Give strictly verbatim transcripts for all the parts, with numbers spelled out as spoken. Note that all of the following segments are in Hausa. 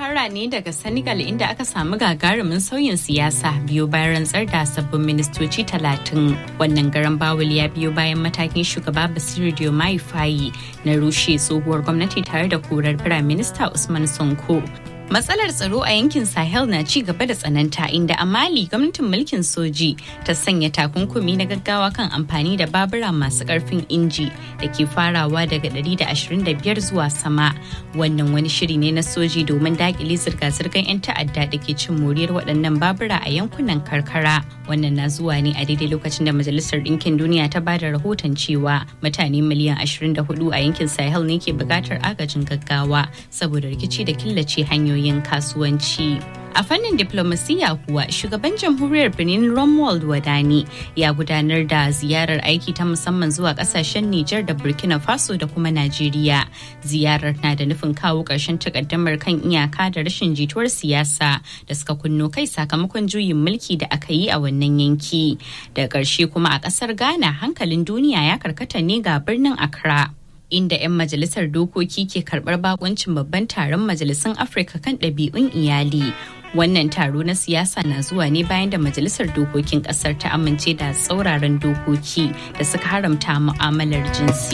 fara ne daga Senegal inda aka samu gagarumin sauyin siyasa biyo bayan rantsar da sabbin ministoci talatin. Wannan garan bawul ya biyo bayan matakin shugaba Bassirou Diomaye Faye na rushe tsohuwar gwamnati tare da korar Prime Minister Usman Sonko. Matsalar tsaro a yankin Sahel na ci gaba da tsananta inda a Mali gwamnatin mulkin soji ta sanya takunkumi na gaggawa kan amfani da babura masu karfin inji da ke farawa daga ɗari da ashirin da biyar zuwa sama. Wannan wani shiri ne na soji domin dakile zirga-zirgar 'yan ta'adda da ke cin moriyar waɗannan babura a yankunan karkara. Wannan na zuwa ne a daidai lokacin da Majalisar Ɗinkin Duniya ta ba da rahoton cewa mutane miliyan ashirin da hudu a yankin Sahel ne ke buƙatar agajin gaggawa saboda rikici da killace hanyoyi yin kasuwanci. A fannin diplomasiya kuwa shugaban jamhuriyar Benin Romuald Wadani ya gudanar da ziyarar aiki ta musamman zuwa kasashen Nijar da Burkina Faso da kuma Najeriya. Ziyarar na da nufin kawo ƙarshen takaddamar kan iyaka da rashin jituwar siyasa da suka kunno kai sakamakon juyin mulki da aka yi a wannan yanki. Da ƙarshe kuma a ƙasar Ghana hankalin duniya ya karkata ne ga birnin Accra, inda 'yan majalisar dokoki ke karɓar bakuncin babban taron majalisun Afirka kan ɗabi'un iyali. Wannan taro na siyasa na zuwa ne bayan da majalisar dokokin ƙasar ta amince da tsauraran dokoki da suka haramta mu'amalar jinsi.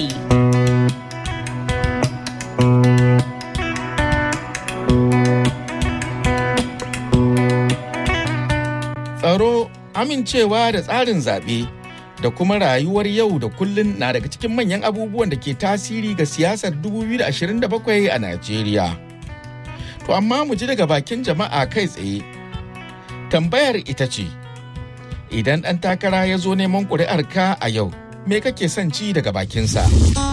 Tsaro, amincewa da tsarin zaɓe da kuma rayuwar yau da kullun na daga cikin manyan abubuwan da ke tasiri ga siyasar dubu biyu da ashirin da bakwai a Najeriya. To amma mu ji daga bakin jama'a kai tsaye. Tambayar ita ce, idan ɗan takara ya zo neman ƙuri'arka a yau, me kake son ci daga bakinsa?